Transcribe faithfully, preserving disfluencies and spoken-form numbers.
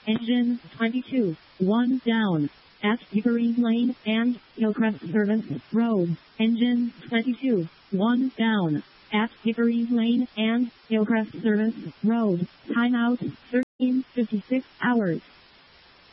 Engine twenty-two, one down. At Pickering Lane and Hillcrest Service Road. Engine twenty-two, one down. At Pickering Lane and Hillcrest Service Road. Timeout thirteen fifty-six hours.